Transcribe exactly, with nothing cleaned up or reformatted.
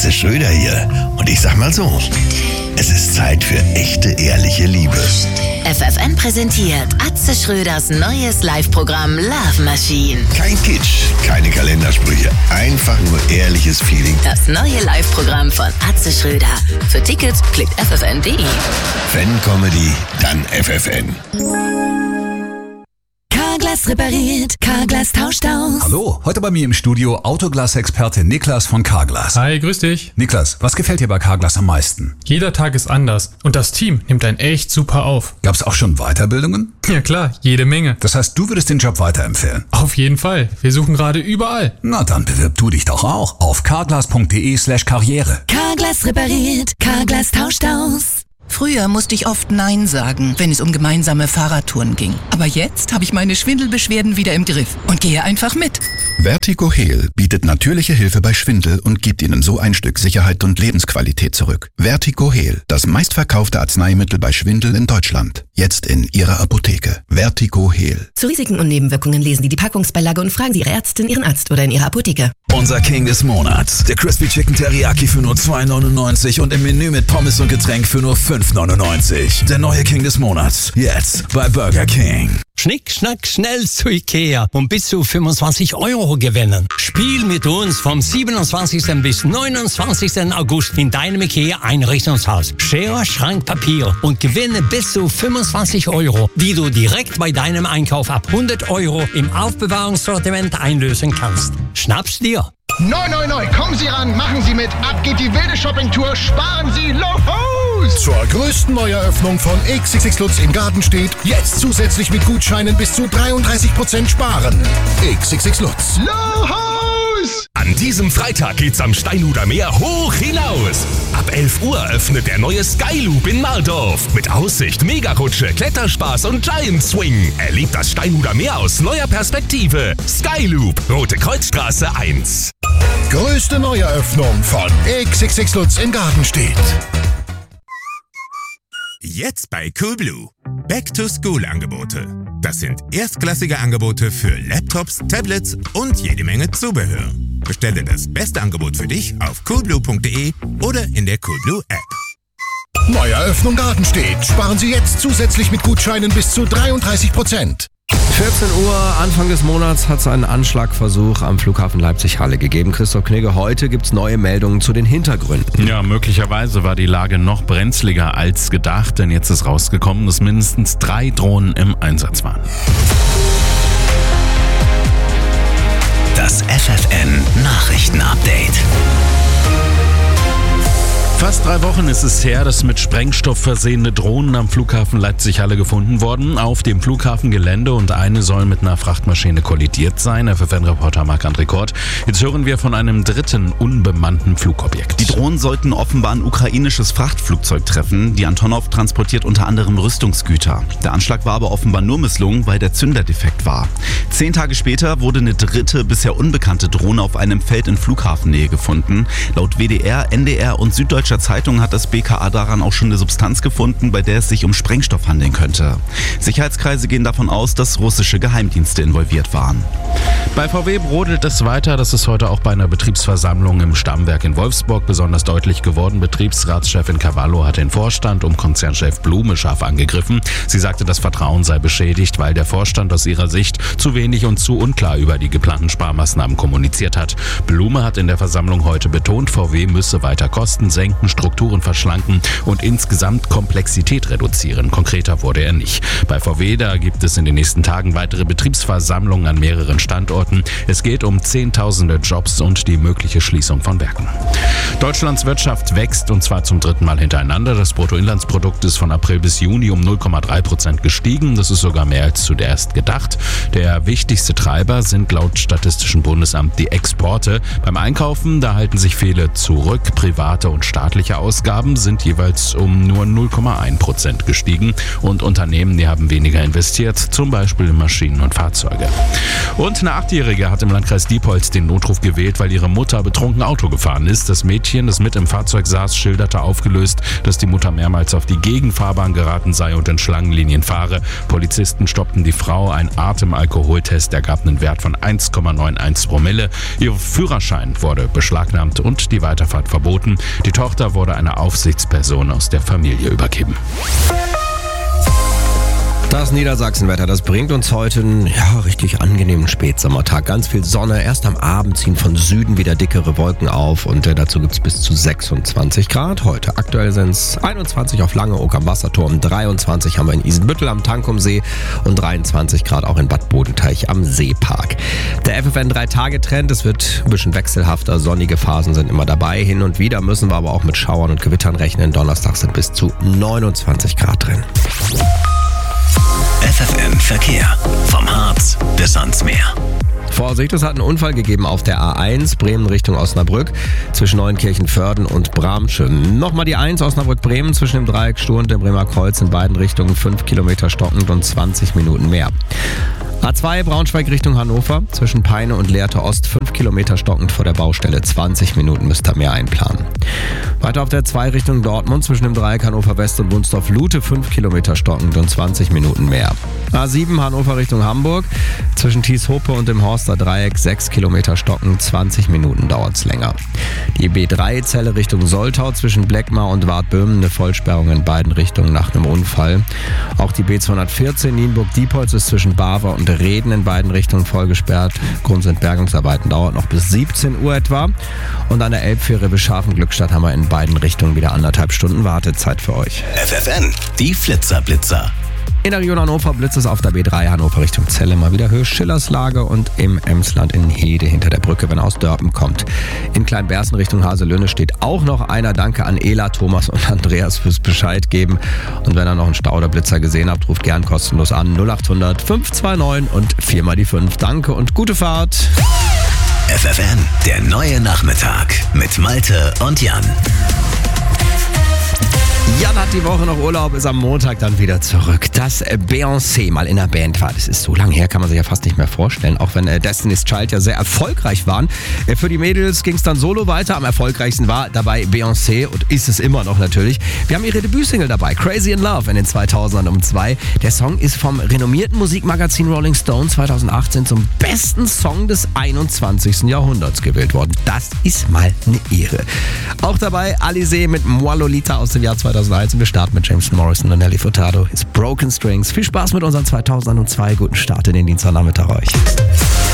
Atze Schröder hier. Und ich sag mal so, es ist Zeit für echte, ehrliche Liebe. F F N präsentiert Atze Schröders neues Live-Programm Love Machine. Kein Kitsch, keine Kalendersprüche, einfach nur ehrliches Feeling. Das neue Live-Programm von Atze Schröder. Für Tickets klickt f f n punkt d e. Wenn Comedy, dann F F N. Carglass repariert, Carglass tauscht aus. Hallo, heute bei mir im Studio Autoglas-Experte Niklas von Carglass. Hi, grüß dich. Niklas, was gefällt dir bei Carglass am meisten? Jeder Tag ist anders und das Team nimmt einen echt super auf. Gab's auch schon Weiterbildungen? Ja klar, jede Menge. Das heißt, du würdest den Job weiterempfehlen? Auf jeden Fall. Wir suchen gerade überall. Na dann bewirb du dich doch auch auf carglass punkt de slash karriere. Carglass repariert, Carglass tauscht aus. Früher musste ich oft Nein sagen, wenn es um gemeinsame Fahrradtouren ging. Aber jetzt habe ich meine Schwindelbeschwerden wieder im Griff und gehe einfach mit. Vertigo Heal bietet natürliche Hilfe bei Schwindel und gibt Ihnen so ein Stück Sicherheit und Lebensqualität zurück. Vertigo Heal, das meistverkaufte Arzneimittel bei Schwindel in Deutschland. Jetzt in Ihrer Apotheke. Vertigo Heal. Zu Risiken und Nebenwirkungen lesen Sie die Packungsbeilage und fragen Sie Ihre Ärztin, Ihren Arzt oder in Ihrer Apotheke. Unser King des Monats. Der Crispy Chicken Teriyaki für nur zwei neunundneunzig und im Menü mit Pommes und Getränk für nur fünf neunundneunzig. Der neue King des Monats. Jetzt bei Burger King. Schnick, schnack, schnell zu Ikea und bis zu fünfundzwanzig Euro gewinnen. Spiel mit uns vom siebenundzwanzigsten bis neunundzwanzigsten August in deinem Ikea-Einrichtungshaus. Schere, Schrank, Papier und gewinne bis zu fünfundzwanzig Euro, die du direkt bei deinem Einkauf ab hundert Euro im Aufbewahrungssortiment einlösen kannst. Schnapp's dir! Neu, neu, neu, kommen Sie ran, machen Sie mit, ab geht die wilde Shoppingtour, sparen Sie los! Zur größten Neueröffnung von X X X Lutz in Gartenstedt, jetzt zusätzlich mit Gutscheinen bis zu dreiunddreißig Prozent sparen. X X X Lutz. Los! An diesem Freitag geht's am Steinhuder Meer hoch hinaus. Ab elf Uhr öffnet der neue Skyloop in Maldorf. Mit Aussicht, Megarutsche, Kletterspaß und Giant Swing. Erlebt das Steinhuder Meer aus neuer Perspektive. Skyloop, Rote Kreuzstraße eins. Größte Neueröffnung von X X X Lutz in Gartenstedt. Jetzt bei Coolblue. Back-to-School-Angebote. Das sind erstklassige Angebote für Laptops, Tablets und jede Menge Zubehör. Bestelle das beste Angebot für dich auf coolblue punkt de oder in der Coolblue App. Neueröffnung Gartenstedt. Sparen Sie jetzt zusätzlich mit Gutscheinen bis zu dreiunddreißig Prozent. vierzehn Uhr, Anfang des Monats, hat es einen Anschlagversuch am Flughafen Leipzig-Halle gegeben. Christoph Knigge, heute gibt es neue Meldungen zu den Hintergründen. Ja, möglicherweise war die Lage noch brenzliger als gedacht, denn jetzt ist rausgekommen, dass mindestens drei Drohnen im Einsatz waren. Das F F N Nachrichten-Update. Fast drei Wochen ist es her, dass mit Sprengstoff versehene Drohnen am Flughafen Leipzig-Halle gefunden wurden, auf dem Flughafengelände, und eine soll mit einer Frachtmaschine kollidiert sein. F F N-Reporter Marc-André Kort. Jetzt hören wir von einem dritten unbemannten Flugobjekt. Die Drohnen sollten offenbar ein ukrainisches Frachtflugzeug treffen. Die Antonov transportiert unter anderem Rüstungsgüter. Der Anschlag war aber offenbar nur misslungen, weil der Zünder defekt war. Zehn Tage später wurde eine dritte, bisher unbekannte Drohne auf einem Feld in Flughafennähe gefunden. Laut W D R, N D R und Süddeutscher Zeitung hat das B K A daran auch schon eine Substanz gefunden, bei der es sich um Sprengstoff handeln könnte. Sicherheitskreise gehen davon aus, dass russische Geheimdienste involviert waren. Bei V W brodelt es weiter. Das ist heute auch bei einer Betriebsversammlung im Stammwerk in Wolfsburg besonders deutlich geworden. Betriebsratschefin Cavallo hat den Vorstand um Konzernchef Blume scharf angegriffen. Sie sagte, das Vertrauen sei beschädigt, weil der Vorstand aus ihrer Sicht zu wenig und zu unklar über die geplanten Sparmaßnahmen kommuniziert hat. Blume hat in der Versammlung heute betont, V W müsse weiter Kosten senken, Strukturen verschlanken und insgesamt Komplexität reduzieren. Konkreter wurde er nicht. Bei V W, da gibt es in den nächsten Tagen weitere Betriebsversammlungen an mehreren Standorten. Es geht um Zehntausende Jobs und die mögliche Schließung von Werken. Deutschlands Wirtschaft wächst, und zwar zum dritten Mal hintereinander. Das Bruttoinlandsprodukt ist von April bis Juni um null Komma drei Prozent gestiegen. Das ist sogar mehr als zuerst gedacht. Der wichtigste Treiber sind laut Statistischem Bundesamt die Exporte. Beim Einkaufen, da halten sich viele zurück. Private und staatliche Ausgaben sind jeweils um nur null Komma eins Prozent gestiegen. Und Unternehmen, die haben weniger investiert, zum Beispiel in Maschinen und Fahrzeuge. Und eine Achtjährige hat im Landkreis Diepholz den Notruf gewählt, weil ihre Mutter betrunken Auto gefahren ist. Das Mädchen Mädchen, das mit im Fahrzeug saß, schilderte aufgelöst, dass die Mutter mehrmals auf die Gegenfahrbahn geraten sei und in Schlangenlinien fahre. Polizisten stoppten die Frau. Ein Atemalkoholtest ergab einen Wert von eins Komma einundneunzig Promille. Ihr Führerschein wurde beschlagnahmt und die Weiterfahrt verboten. Die Tochter wurde einer Aufsichtsperson aus der Familie übergeben. Das Niedersachsenwetter, das bringt uns heute einen ja, richtig angenehmen Spätsommertag. Ganz viel Sonne, erst am Abend ziehen von Süden wieder dickere Wolken auf und äh, dazu gibt es bis zu sechsundzwanzig Grad heute. Aktuell sind es einundzwanzig auf Langeoog am Wasserturm, dreiundzwanzig haben wir in Isenbüttel am Tankumsee und dreiundzwanzig Grad auch in Bad Bodenteich am Seepark. Der F F N drei Tage Trend, es wird ein bisschen wechselhafter, sonnige Phasen sind immer dabei. Hin und wieder müssen wir aber auch mit Schauern und Gewittern rechnen. Donnerstag sind bis zu neunundzwanzig Grad drin. F F N Verkehr. Vom Harz bis ans Meer. Vorsicht, es hat einen Unfall gegeben auf der A eins, Bremen Richtung Osnabrück, zwischen Neunkirchen-Vörden und Bramsche. Nochmal die eins, Osnabrück-Bremen, zwischen dem Dreieck Stur und dem Bremer Kreuz in beiden Richtungen fünf Kilometer stockend und zwanzig Minuten mehr. A zwei Braunschweig Richtung Hannover, zwischen Peine und Lehrte Ost fünf Kilometer stockend vor der Baustelle, zwanzig Minuten müsst ihr mehr einplanen. Weiter auf der zwei Richtung Dortmund, zwischen dem Dreieck Hannover West und Wunsdorf-Lute fünf Kilometer stockend und zwanzig Minuten mehr. A sieben Hannover Richtung Hamburg, zwischen Thieshope und dem Horster Dreieck sechs Kilometer stockend, zwanzig Minuten dauert's länger. Die B drei Celle Richtung Soltau, zwischen Bleckmar und Wartböhmen eine Vollsperrung in beiden Richtungen nach einem Unfall. Auch die B zweihundertvierzehn Nienburg-Diepholz ist zwischen Baver und Reden in beiden Richtungen vollgesperrt. Grund sind Bergungsarbeiten, dauert noch bis siebzehn Uhr etwa. Und an der Elbfähre bis Scharfen-Glückstadt haben wir in beiden Richtungen wieder anderthalb Stunden Wartezeit für euch. F F N, die Flitzer-Blitzer. In der Region Hannover blitzt es auf der B drei Hannover Richtung Celle mal wieder Höhe Schillerslage und im Emsland in Hede hinter der Brücke, wenn er aus Dörpen kommt. In Kleinbersen Richtung Haselünne steht auch noch einer. Danke an Ela, Thomas und Andreas fürs Bescheid geben. Und wenn ihr noch einen Stau oder Blitzer gesehen habt, ruft gern kostenlos an null acht hundert fünf zwei neun und vier mal die fünf. Danke und gute Fahrt. F F N, der neue Nachmittag mit Malte und Jan. Jan hat die Woche noch Urlaub, ist am Montag dann wieder zurück. Dass Beyoncé mal in der Band war, das ist so lange her, kann man sich ja fast nicht mehr vorstellen. Auch wenn Destiny's Child ja sehr erfolgreich waren. Für die Mädels ging es dann solo weiter. Am erfolgreichsten war dabei Beyoncé und ist es immer noch natürlich. Wir haben ihre Debütsingle dabei, Crazy in Love in den zweitausendern um zwei. Der Song ist vom renommierten Musikmagazin Rolling Stone zweitausendachtzehn zum besten Song des einundzwanzigsten Jahrhunderts gewählt worden. Das ist mal eine Ehre. Auch dabei Alizé mit Moi Lolita aus dem Jahr zweitausendeins. Und wir starten mit James Morrison und Nelly Furtado. Ist Broken Strings. Viel Spaß mit unseren zweitausendzwei. Guten Start in den Dienstagnachmittag euch.